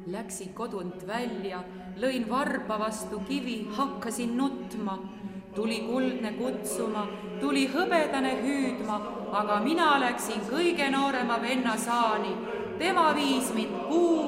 Läksin kodunt välja, lõin varba vastu kivi, hakkasin nutma. Tuli kuldne kutsuma, tuli hõbedane hüüdma, aga mina läksin kõige noorema venna saani. Tema viis mind